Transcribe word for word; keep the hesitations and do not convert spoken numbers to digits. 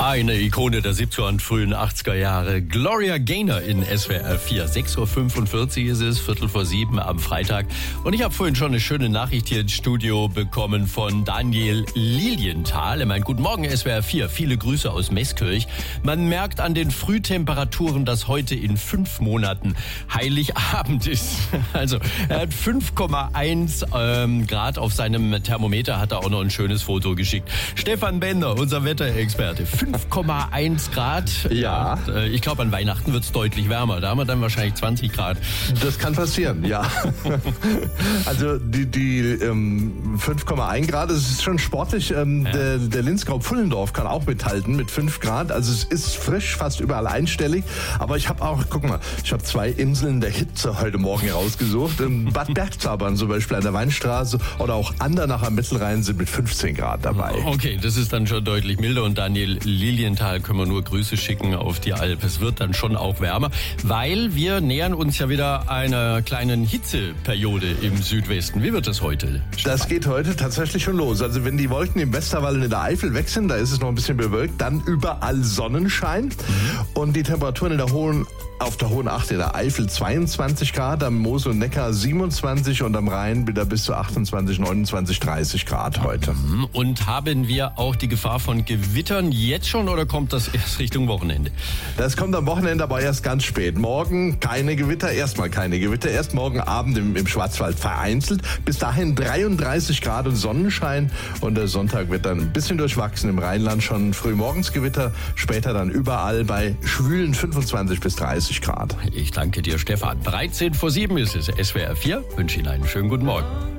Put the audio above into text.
Eine Ikone der siebziger und frühen achtziger Jahre. Gloria Gaynor in S W R vier. sechs Uhr fünfundvierzig ist es, Viertel vor sieben am Freitag. Und ich habe vorhin schon eine schöne Nachricht hier ins Studio bekommen von Daniel Lilienthal. Er meint, guten Morgen S W R vier, viele Grüße aus Meßkirch. Man merkt an den Frühtemperaturen, dass heute in fünf Monaten Heiligabend ist. Also er hat fünf Komma eins ähm, Grad auf seinem Thermometer, hat er auch noch ein schönes Foto geschickt. Stefan Bender, unser Wetterexperte. fünf Komma eins Grad. Ja. Und, äh, ich glaube, an Weihnachten wird es deutlich wärmer. Da haben wir dann wahrscheinlich zwanzig Grad. Das kann passieren, ja. Also die, die ähm, fünf Komma eins Grad, das ist schon sportlich. Ähm, ja. Der, der Linzgau-Pfullendorf kann auch mithalten mit fünf Grad. Also es ist frisch, fast überall einstellig. Aber ich habe auch, guck mal, ich habe zwei Inseln der Hitze heute Morgen rausgesucht. In Bad Bergzabern zum Beispiel an der Weinstraße oder auch Andernach am Mittelrhein sind mit fünfzehn Grad dabei. Okay, das ist dann schon deutlich milder. Und Daniel Lilienthal können wir nur Grüße schicken auf die Alp. Es wird dann schon auch wärmer, weil wir nähern uns ja wieder einer kleinen Hitzeperiode im Südwesten. Wie wird das heute, Stefan? Das geht heute tatsächlich schon los. Also wenn die Wolken im Westerwald und in der Eifel weg sind, da ist es noch ein bisschen bewölkt, dann überall Sonnenschein. Mhm. Und die Temperaturen in der hohen, auf der Hohen Acht in der Eifel zweiundzwanzig Grad, am Mosel und Neckar siebenundzwanzig und am Rhein wieder bis zu achtundzwanzig, neunundzwanzig, dreißig Grad heute. Und haben wir auch die Gefahr von Gewittern jetzt schon oder kommt das erst Richtung Wochenende? Das kommt am Wochenende aber erst ganz spät. Morgen keine Gewitter, erstmal keine Gewitter. Erst morgen Abend im, im Schwarzwald vereinzelt. Bis dahin dreiunddreißig Grad und Sonnenschein. Und der Sonntag wird dann ein bisschen durchwachsen. Im Rheinland schon früh morgens Gewitter. Später dann überall bei schwülen fünfundzwanzig bis dreißig Grad. Ich danke dir, Stefan. dreizehn vor sieben ist es. S W R vier. Wünsche Ihnen einen schönen guten Morgen.